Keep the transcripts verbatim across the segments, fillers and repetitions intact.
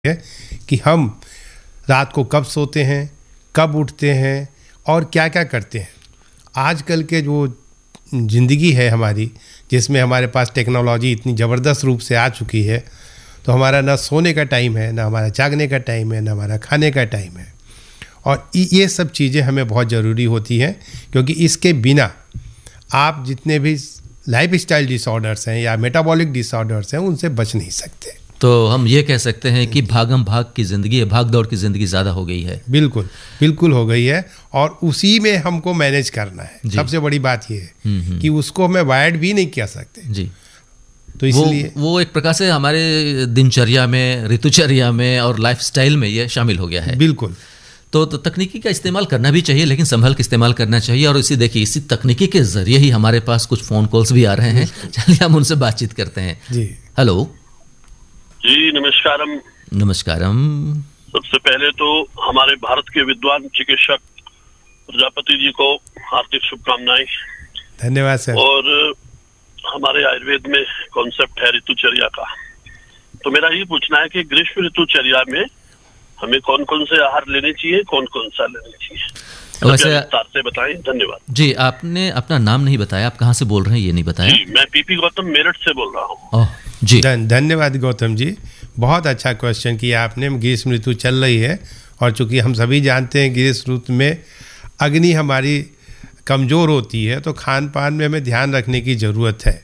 है कि हम रात को कब सोते हैं, कब उठते हैं और क्या क्या करते हैं। आजकल के जो ज़िंदगी है हमारी, जिसमें हमारे पास टेक्नोलॉजी इतनी ज़बरदस्त रूप से आ चुकी है, तो हमारा ना सोने का टाइम है, ना हमारा जागने का टाइम है, ना हमारा खाने का टाइम है। और ये सब चीज़ें हमें बहुत ज़रूरी होती हैं, क्योंकि इसके बिना आप जितने भी लाइफ स्टाइल डिसऑर्डर्स हैं या मेटाबॉलिक डिसऑर्डर्स हैं उनसे बच नहीं सकते। तो हम ये कह सकते हैं कि भागम भाग की ज़िंदगी है, भाग दौड़ की ज़िंदगी ज़्यादा हो गई है। बिल्कुल बिल्कुल हो गई है, और उसी में हमको मैनेज करना है। सबसे बड़ी बात ये है कि उसको हमें वायर्ड भी नहीं कर सकते जी। तो इसलिए वो, वो एक प्रकार से हमारे दिनचर्या में, ऋतुचर्या में और लाइफस्टाइल में ये शामिल हो गया है। बिल्कुल। तो, तो तकनीकी का इस्तेमाल करना भी चाहिए, लेकिन संभल के इस्तेमाल करना चाहिए। और इसी देखिए, इसी तकनीकी के जरिए ही हमारे पास कुछ फ़ोन कॉल्स भी आ रहे हैं। चलिए हम उनसे बातचीत करते हैं जी। हेलो जी, नमस्कारम। नमस्कारम। सबसे पहले तो हमारे भारत के विद्वान चिकित्सक प्रजापति जी को हार्दिक शुभकामनाएं। धन्यवाद सर। और हमारे आयुर्वेद में कॉन्सेप्ट है ऋतुचर्या का, तो मेरा ये पूछना है कि ग्रीष्म ऋतुचर्या में हमें कौन कौन से आहार लेने चाहिए, कौन कौन सा लेने चाहिए, वैसे विस्तार से बताएं। धन्यवाद जी। आपने अपना नाम नहीं बताया, आप कहाँ से बोल रहे हैं ये नहीं बताया। जी, मैं पीपी गौतम मेरठ से बोल रहा हूँ। जी धन, धन्यवाद गौतम जी, बहुत अच्छा क्वेश्चन किया आपने। ग्रीष्म ऋतु चल रही है, और चूंकि हम सभी जानते हैं ग्रीष्म ऋतु में अग्नि हमारी कमज़ोर होती है, तो खान पान में हमें ध्यान रखने की ज़रूरत है।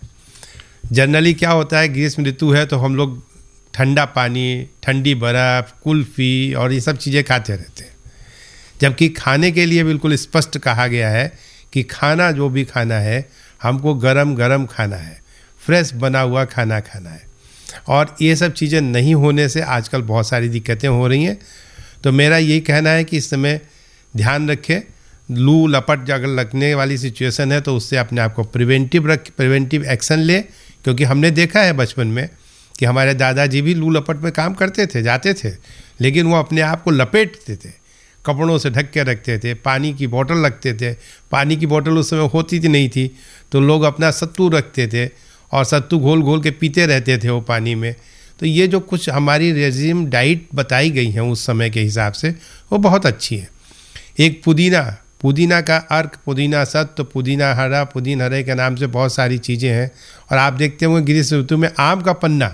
जनरली क्या होता है, ग्रीष्म ऋतु है तो हम लोग ठंडा पानी, ठंडी बर्फ़, कुल्फ़ी और ये सब चीज़ें खाते रहते हैं, जबकि खाने के लिए बिल्कुल स्पष्ट कहा गया है कि खाना जो भी खाना है हमको गरम गरम खाना है, फ्रेश बना हुआ खाना खाना है। और ये सब चीज़ें नहीं होने से आजकल बहुत सारी दिक्कतें हो रही हैं। तो मेरा यही कहना है कि इस समय ध्यान रखें, लू लपट अगर लगने वाली सिचुएशन है तो उससे अपने आप को प्रिवेंटिव रख प्रिवेंटिव एक्शन ले, क्योंकि हमने देखा है बचपन में कि हमारे दादाजी भी लू लपट में काम करते थे, जाते थे, लेकिन वो अपने आप को लपेटते थे, कपड़ों से ढक के रखते थे, पानी की बोतल रखते थे। पानी की बोतल उस समय होती थी नहीं थी, तो लोग अपना सत्तू रखते थे और सत्तू घोल घोल के पीते रहते थे वो पानी में। तो ये जो कुछ हमारी रेजिम डाइट बताई गई हैं उस समय के हिसाब से, वो बहुत अच्छी है। एक पुदीना, पुदीना का अर्क, पुदीना सत्व, पुदीना हरा, पुदीन हरे के नाम से बहुत सारी चीज़ें हैं। और आप देखते होंगे ग्रीष्म ऋतु में आम का पन्ना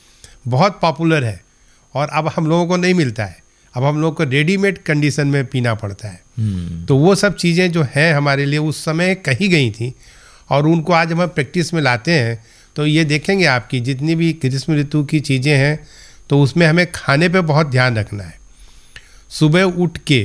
बहुत पॉपुलर है, और अब हम लोगों को नहीं मिलता है, अब हम लोग को रेडीमेड कंडीशन में पीना पड़ता है। hmm. तो वो सब चीज़ें जो हैं हमारे लिए उस समय कही गई थी, और उनको आज हम प्रैक्टिस में लाते हैं। तो ये देखेंगे आपकी जितनी भी ग्रीष्म ऋतु की चीज़ें हैं, तो उसमें हमें खाने पे बहुत ध्यान रखना है। सुबह उठ के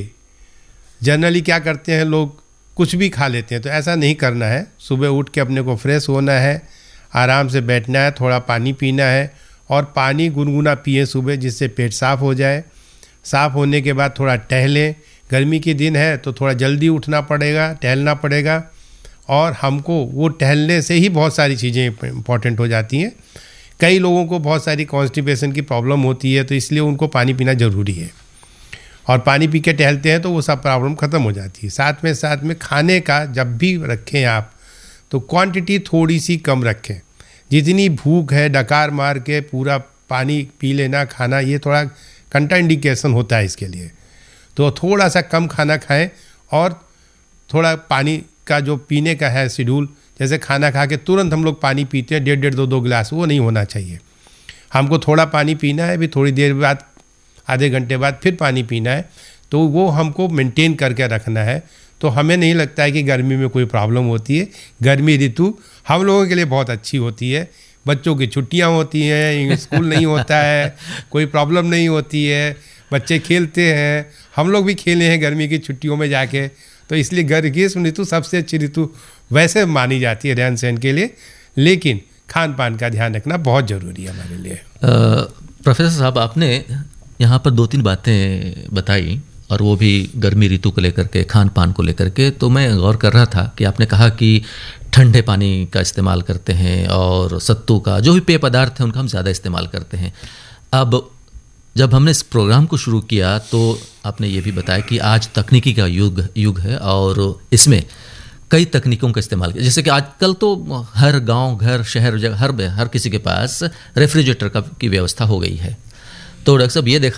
जनरली क्या करते हैं लोग, कुछ भी खा लेते हैं, तो ऐसा नहीं करना है। सुबह उठ के अपने को फ्रेश होना है, आराम से बैठना है, थोड़ा पानी पीना है, और पानी गुनगुना पिए सुबह, जिससे पेट साफ़ हो जाए। साफ़ होने के बाद थोड़ा टहलें। गर्मी के दिन है तो थोड़ा जल्दी उठना पड़ेगा, टहलना पड़ेगा, और हमको वो टहलने से ही बहुत सारी चीज़ें इंपॉर्टेंट हो जाती हैं। कई लोगों को बहुत सारी कॉन्स्टिपेशन की प्रॉब्लम होती है, तो इसलिए उनको पानी पीना ज़रूरी है, और पानी पी के टहलते हैं तो वो सब प्रॉब्लम ख़त्म हो जाती है। साथ में साथ में खाने का जब भी रखें आप, तो क्वांटिटी थोड़ी सी कम रखें। जितनी भूख है डकार मार के पूरा पानी पी लेना, खाना, ये थोड़ा कंट्राइंडिकेशन होता है इसके लिए। तो थोड़ा सा कम खाना खाएं, और थोड़ा पानी का जो पीने का है शेड्यूल, जैसे खाना खा के तुरंत हम लोग पानी पीते हैं डेढ़ डेढ़ दो दो गिलास, वो नहीं होना चाहिए। हमको थोड़ा पानी पीना है, भी थोड़ी देर बाद, आधे घंटे बाद फिर पानी पीना है, तो वो हमको मेंटेन करके रखना है। तो हमें नहीं लगता है कि गर्मी में कोई प्रॉब्लम होती है। गर्मी ऋतु हम लोगों के लिए बहुत अच्छी होती है। बच्चों की छुट्टियां होती हैं, स्कूल नहीं होता है, कोई प्रॉब्लम नहीं होती है, बच्चे खेलते हैं, हम लोग भी खेले हैं गर्मी की छुट्टियों में जाके। तो इसलिए ग्रीष्म ऋतु सबसे अच्छी ऋतु वैसे मानी जाती है रहन सहन के लिए, लेकिन खान पान का ध्यान रखना बहुत ज़रूरी है हमारे लिए। प्रोफेसर साहब, आपने यहाँ पर दो तीन बातें बताई, और वो भी गर्मी ऋतु को लेकर के, खान पान को लेकर के। तो मैं गौर कर रहा था कि आपने कहा कि ठंडे पानी का इस्तेमाल करते हैं, और सत्तू का, जो भी पेय पदार्थ हैं उनका हम ज़्यादा इस्तेमाल करते हैं। अब जब हमने इस प्रोग्राम को शुरू किया तो आपने ये भी बताया कि आज तकनीकी का युग युग है, और इसमें कई तकनीकों का इस्तेमाल किया। जैसे कि आजकल तो हर गांव, घर, शहर, हर हर किसी के पास रेफ्रिजरेटर का की व्यवस्था हो गई है। तो डॉक्टर साहब, ये देखा